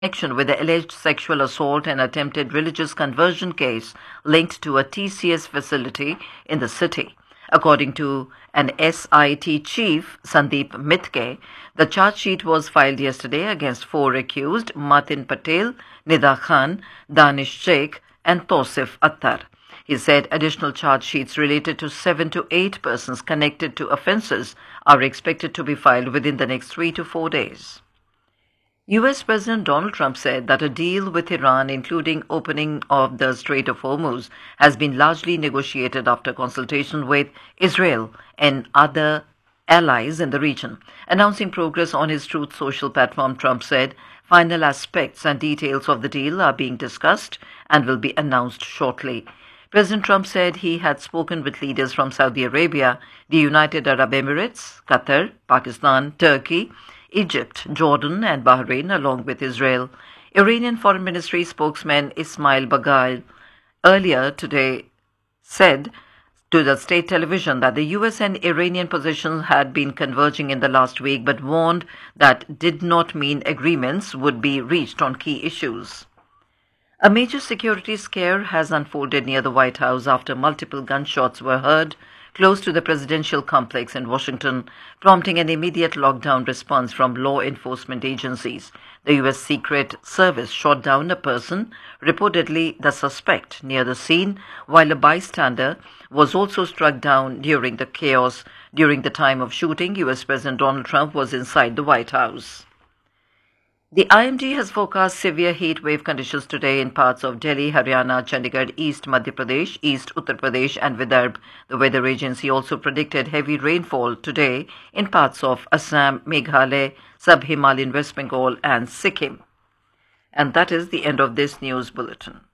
Connection with the alleged sexual assault and attempted religious conversion case linked to a TCS facility in the city. According to an SIT chief, Sandeep Mitke, the charge sheet was filed yesterday against four accused: Matin Patel, Nida Khan, Danish Sheikh, and Tosif Attar. He said additional charge sheets related to 7 to 8 persons connected to offences are expected to be filed within the next 3 to 4 days. US President Donald Trump said that a deal with Iran, including opening of the Strait of Hormuz, has been largely negotiated after consultation with Israel and other allies in the region. Announcing progress on his Truth Social platform, Trump said final aspects and details of the deal are being discussed and will be announced shortly. President Trump said he had spoken with leaders from Saudi Arabia, the United Arab Emirates, Qatar, Pakistan, Turkey, Egypt, Jordan, and Bahrain, along with Israel. Iranian Foreign Ministry spokesman Ismail Baghaei earlier today said to the state television that the US and Iranian positions had been converging in the last week, but warned that did not mean agreements would be reached on key issues. A major security scare has unfolded near the White House after multiple gunshots were heard close to the presidential complex in Washington, prompting an immediate lockdown response from law enforcement agencies. The U.S. Secret Service shot down a person, reportedly the suspect, near the scene, while a bystander was also struck down during the chaos. During the time of shooting, U.S. President Donald Trump was inside the White House. The IMD has forecast severe heat wave conditions today in parts of Delhi, Haryana, Chandigarh, East Madhya Pradesh, East Uttar Pradesh and Vidarbh. The weather agency also predicted heavy rainfall today in parts of Assam, Meghalaya, Sub-Himalayan West Bengal and Sikkim. And that is the end of this news bulletin.